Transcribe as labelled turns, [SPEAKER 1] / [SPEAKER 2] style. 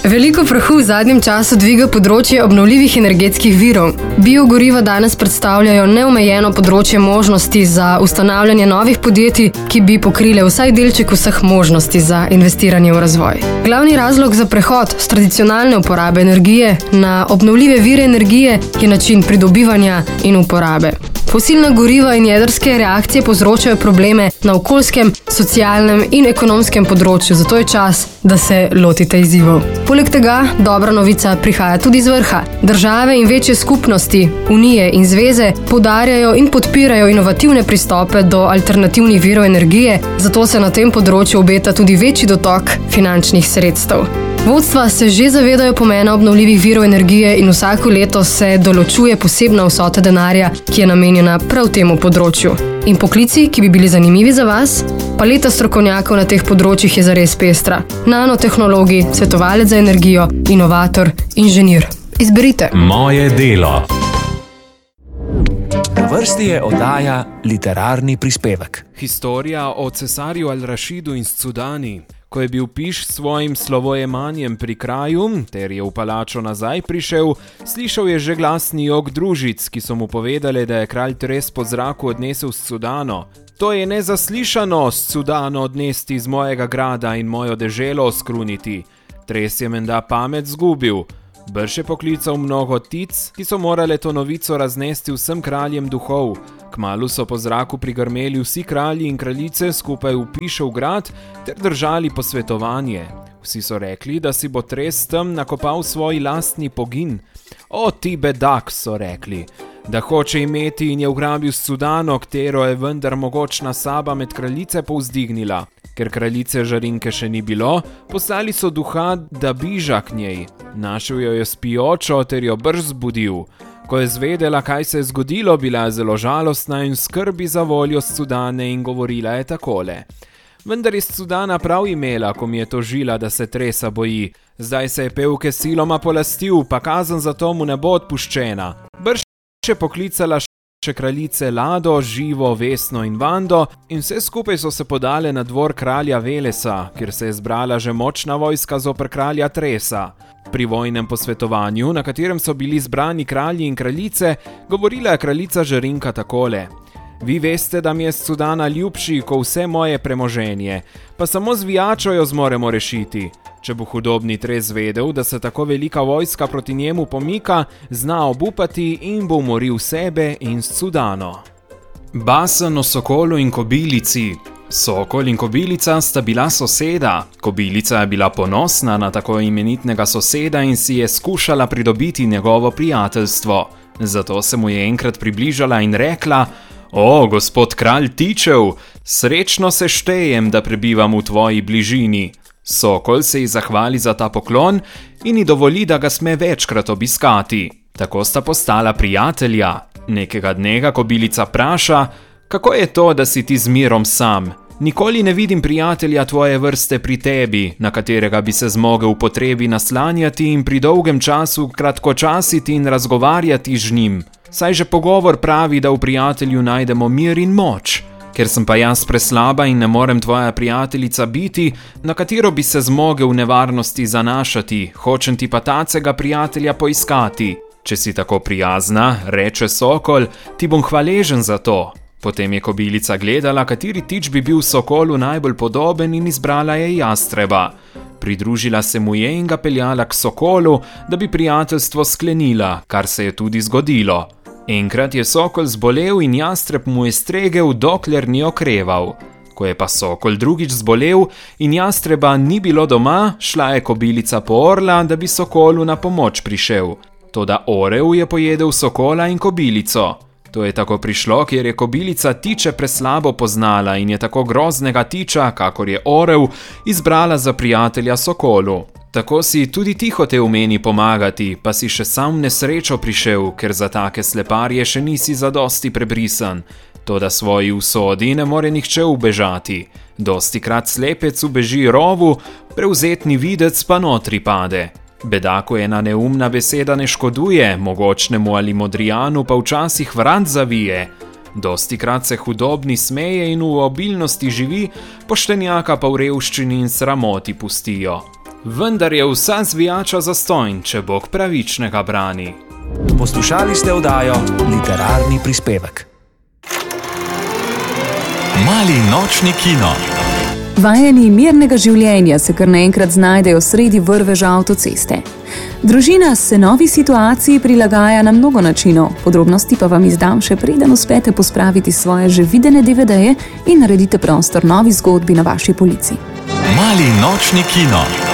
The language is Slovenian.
[SPEAKER 1] Veliko prahu v zadnjem času dviga področje obnovljivih energetskih virov. Biogoriva danes predstavljajo neomejeno področje možnosti za ustanavljanje novih podjetij, ki bi pokrile vsaj delček vseh možnosti za investiranje v razvoj. Glavni razlog za prehod z tradicionalne uporabe energije na obnovljive vire energije je način pridobivanja in uporabe. Fosilna goriva in jedrske reakcije povzročajo probleme na okoljskem, socialnem in ekonomskem področju, zato je čas, da se lotite izzivov. Poleg tega, dobra novica prihaja tudi z vrha. Države in večje skupnosti, unije in zveze poudarjajo in podpirajo inovativne pristope do alternativnih virov energije, zato se na tem področju obeta tudi večji dotok finančnih sredstev. Vodstva se že zavedajo pomena obnovljivih virov energije in vsako leto se določuje posebna vsota denarja, ki je namenjena prav temu področju. In poklici, ki bi bili zanimivi za vas? Paleta strokovnjakov na teh področjih je zares pestra. Nanotehnologi, svetovalec za energijo, inovator, inženir. Izberite.
[SPEAKER 2] Moje delo. Na vrsti je oddaja Literarni prispevek.
[SPEAKER 3] Historija o cesarju Al-Rašidu in Cudani. Ko je bil Piš s svojim slovojemanjem pri kraju, ter je v palačo nazaj prišel, slišal je že glasni jok družic, ki so mu povedali, da je kralj Tres po zraku odnesel s Cudano. To je nezaslišano, s Cudano odnesti iz mojega grada in mojo deželo oskruniti. Tres je menda pamet zgubil. Brž je poklical mnogo tic, ki so morale to novico raznesti vsem kraljem duhov. Kmalu so po zraku prigrmeli vsi kralji in kraljice skupaj v Pišev grad ter držali posvetovanje. Vsi so rekli, da si bo Tres tam nakopal svoj lastni pogin. O, ti bedak, so rekli, da hoče imeti in je ugrabil s Cudano, katero je vendar mogočna Saba med kraljice povzdignila. Ker kraljice Žarinke še ni bilo, poslali so duha, da biža k njej. Našel jo je spijočo ter jo brž zbudil. Ko je zvedela, kaj se je zgodilo, bila je zelo žalostna in skrbi za voljo s Cudane in govorila je takole. Vendar je Cudana prav imela, ko mi je tožila, da se Tresa boji. Zdaj se je pevke siloma polastil, pa kazen za to mu ne bo odpuščena. Brž je poklicala še kraljice Lado, Živo, Vesno in Vando in vse skupaj so se podale na dvor kralja Velesa, kjer se je zbrala že močna vojska zoper kralja Tresa. Pri vojnem posvetovanju, na katerem so bili zbrani kralji in kraljice, govorila je kraljica Žarinka takole. Vi veste, da mi je Cudana ljubši, ko vse moje premoženje, pa samo z vijačo jo zmoremo rešiti. Če bo hudobni Tres vedel, da se tako velika vojska proti njemu pomika, zna obupati in bo umoril sebe in Cudano.
[SPEAKER 2] Basen o sokolu in kobilici. Sokol in kobilica sta bila soseda. Kobilica je bila ponosna na tako imenitnega soseda in si je skušala pridobiti njegovo prijateljstvo. Zato se mu je enkrat približala in rekla: O, gospod kralj Tičev, srečno se štejem, da prebivam v tvoji bližini. Sokol se ji zahvali za ta poklon in ji dovoli, da ga sme večkrat obiskati. Tako sta postala prijatelja. Nekega dneva kobilica praša: Kako je to, da si ti z mirom sam? Nikoli ne vidim prijatelja tvoje vrste pri tebi, na katerega bi se zmogel v potrebi naslanjati in pri dolgem času kratkočasiti in razgovarjati z njim. Saj že pogovor pravi, da v prijatelju najdemo mir in moč. Ker sem pa jaz preslaba in ne morem tvoja prijateljica biti, na katero bi se zmogel v nevarnosti zanašati, hočem ti pa tacega prijatelja poiskati. Če si tako prijazna, reče Sokol, ti bom hvaležen za to. Potem je kobilica gledala, kateri tič bi bil Sokolu najbolj podoben in izbrala je jastreba. Pridružila se mu je in ga peljala k Sokolu, da bi prijateljstvo sklenila, kar se je tudi zgodilo. Enkrat je Sokol zbolel in jastreb mu je stregel, dokler ni okreval. Ko je pa Sokol drugič zbolel in jastreba ni bilo doma, šla je kobilica po orla, da bi Sokolu na pomoč prišel. Toda orel je pojedel Sokola in kobilico. To je tako prišlo, ker je kobilica tiče preslabo poznala in je tako groznega tiča, kakor je orel, izbrala za prijatelja Sokolu. Tako si tudi ti hotel meni pomagati, pa si še sam v nesrečo prišel, ker za take sleparje še nisi zadosti prebrisan. Toda svoji usodi ne more nihče ubežati. Dostikrat slepec ubeži rovu, prevzetni videc pa notri pade. Bedaku ena neumna beseda ne škoduje, mogočnemu ali modrijanu pa včasih vrat zavije. Dostikrat se hudobni smeje in v obilnosti živi, poštenjaka pa v revščini in sramoti pustijo. Vendar je vsa zvijača zastonj, če Bog pravičnega brani.
[SPEAKER 4] Poslušali ste oddajo Literarni prispevek.
[SPEAKER 5] Mali nočni kino.
[SPEAKER 6] Vajeni mirnega življenja se kar naenkrat znajdejo sredi vrveža avtoceste. Družina se novi situaciji prilagaja na mnogo načinov, podrobnosti pa vam izdam še preden uspete pospraviti svoje že videne DVD-je in naredite prostor novi zgodbi na vaši polici.
[SPEAKER 5] Mali nočni kino.